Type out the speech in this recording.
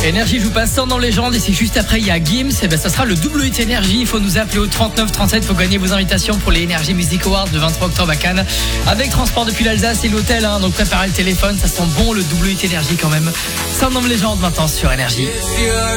Énergie joue pas sans dans légende et c'est juste après il y a Gims, et ben ça sera le double hit Énergie. Il faut nous appeler au 39 37 pour gagner vos invitations pour les Énergie Music Awards le 23 octobre à Cannes, avec transport depuis l'Alsace et l'hôtel, hein, donc préparez le téléphone, ça sent bon le double hit Énergie quand même. Sans nom légende maintenant sur Énergie.